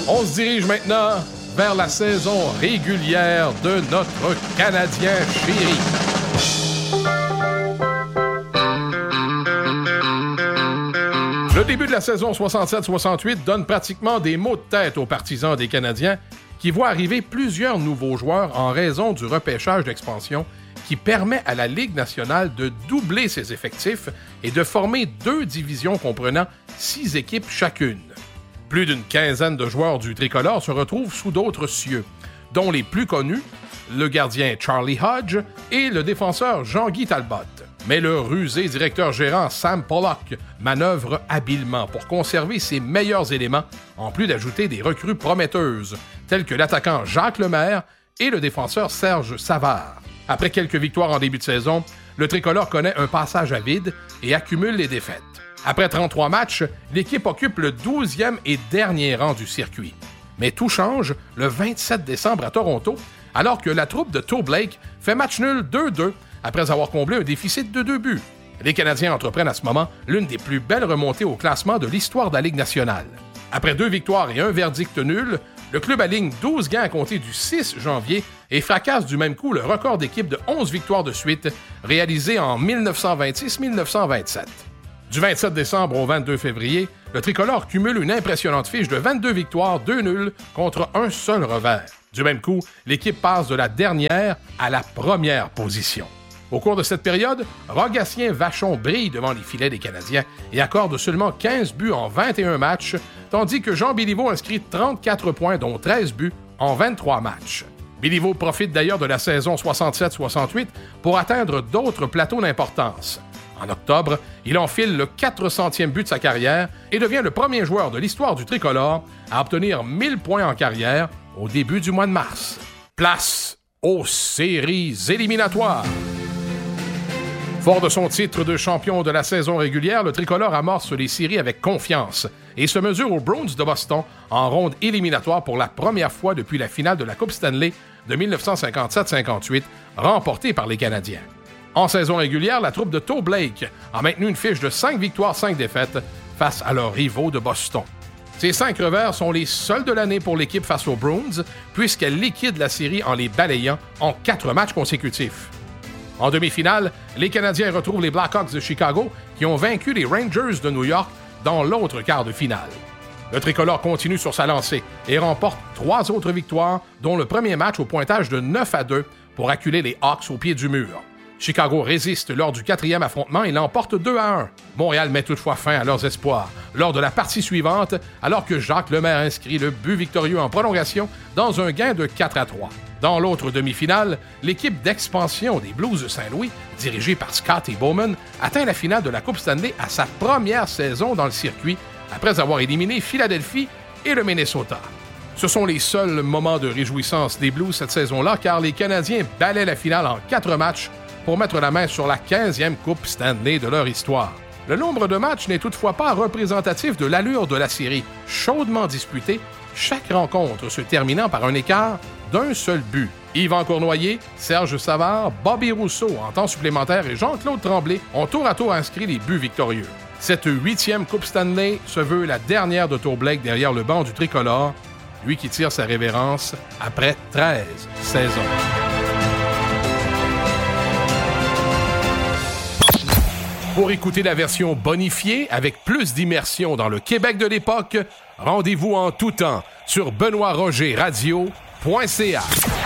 On se dirige maintenant vers la saison régulière de notre Canadien chéri. Le début de la saison 67-68 donne pratiquement des maux de tête aux partisans des Canadiens qui voient arriver plusieurs nouveaux joueurs en raison du repêchage d'expansion qui permet à la Ligue nationale de doubler ses effectifs et de former 2 divisions comprenant 6 équipes chacune. Plus d'une quinzaine de joueurs du tricolore se retrouvent sous d'autres cieux, dont les plus connus, le gardien Charlie Hodge et le défenseur Jean-Guy Talbot. Mais le rusé directeur gérant Sam Pollock manœuvre habilement pour conserver ses meilleurs éléments, en plus d'ajouter des recrues prometteuses, telles que l'attaquant Jacques Lemaire et le défenseur Serge Savard. Après quelques victoires en début de saison, le tricolore connaît un passage à vide et accumule les défaites. Après 33 matchs, l'équipe occupe le 12e et dernier rang du circuit. Mais tout change le 27 décembre à Toronto, alors que la troupe de Toe Blake fait match nul 2-2 après avoir comblé un déficit de 2 buts. Les Canadiens entreprennent à ce moment l'une des plus belles remontées au classement de l'histoire de la Ligue nationale. Après 2 victoires et un verdict nul, le club aligne 12 gains à compter du 6 janvier et fracasse du même coup le record d'équipe de 11 victoires de suite réalisé en 1926-1927. Du 27 décembre au 22 février, le tricolore cumule une impressionnante fiche de 22 victoires, 2 nuls contre un seul revers. Du même coup, l'équipe passe de la dernière à la première position. Au cours de cette période, Rogatien Vachon brille devant les filets des Canadiens et accorde seulement 15 buts en 21 matchs, tandis que Jean Béliveau inscrit 34 points, dont 13 buts, en 23 matchs. Béliveau profite d'ailleurs de la saison 67-68 pour atteindre d'autres plateaux d'importance. En octobre, il enfile le 400e but de sa carrière et devient le premier joueur de l'histoire du tricolore à obtenir 1000 points en carrière au début du mois de mars. Place aux séries éliminatoires. Fort de son titre de champion de la saison régulière, le tricolore amorce les séries avec confiance et se mesure aux Bruins de Boston en ronde éliminatoire pour la première fois depuis la finale de la Coupe Stanley de 1957-58, remportée par les Canadiens. En saison régulière, la troupe de Toe Blake a maintenu une fiche de 5 victoires, 5 défaites face à leurs rivaux de Boston. Ces 5 revers sont les seuls de l'année pour l'équipe face aux Bruins, puisqu'elle liquide la série en les balayant en 4 matchs consécutifs. En demi-finale, les Canadiens retrouvent les Blackhawks de Chicago qui ont vaincu les Rangers de New York dans l'autre quart de finale. Le tricolore continue sur sa lancée et remporte 3 autres victoires, dont le premier match au pointage de 9-2 pour acculer les Hawks au pied du mur. Chicago résiste lors du 4e affrontement et l'emporte 2-1. Montréal met toutefois fin à leurs espoirs lors de la partie suivante, alors que Jacques Lemaire inscrit le but victorieux en prolongation dans un gain de 4-3. Dans l'autre demi-finale, l'équipe d'expansion des Blues de Saint-Louis, dirigée par Scotty Bowman, atteint la finale de la Coupe Stanley à sa première saison dans le circuit, après avoir éliminé Philadelphie et le Minnesota. Ce sont les seuls moments de réjouissance des Blues cette saison-là, car les Canadiens balaient la finale en 4 matchs pour mettre la main sur la 15e Coupe Stanley de leur histoire. Le nombre de matchs n'est toutefois pas représentatif de l'allure de la série, chaudement disputée, chaque rencontre se terminant par un écart d'un seul but. Yvan Cournoyer, Serge Savard, Bobby Rousseau en temps supplémentaire et Jean-Claude Tremblay ont tour à tour inscrit les buts victorieux. Cette 8e Coupe Stanley se veut la dernière de Toe Blake derrière le banc du tricolore, lui qui tire sa révérence après 13 saisons. Pour écouter la version bonifiée avec plus d'immersion dans le Québec de l'époque, rendez-vous en tout temps sur benoîtrogerradio.ca.